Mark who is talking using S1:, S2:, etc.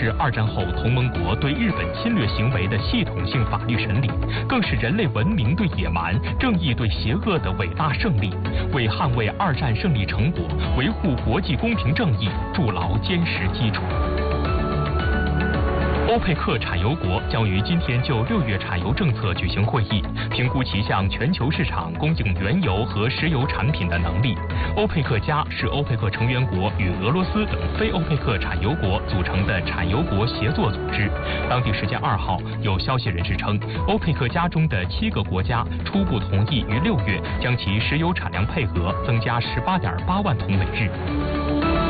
S1: 是二战后同盟国对日本侵略行为的系统性法律审理，更是人类文明对野蛮、正义对邪恶的伟大胜利，为捍卫二战胜利成果、维护国际公平正义筑牢坚实基础。欧佩克产油国将于今天就6月产油政策举行会议，评估其向全球市场供应原油和石油产品的能力。欧佩克加是欧佩克成员国与俄罗斯等非欧佩克产油国组成的产油国协作组织。当地时间2号，有消息人士称，欧佩克加中的7个国家初步同意于6月将其石油产量配额增加18.8万桶每日。